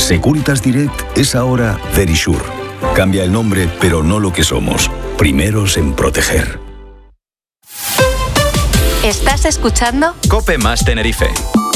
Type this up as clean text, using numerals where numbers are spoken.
Securitas Direct es ahora Verisure. Cambia el nombre, pero no lo que somos. Primeros en proteger. ¿Estás escuchando? COPE más Tenerife.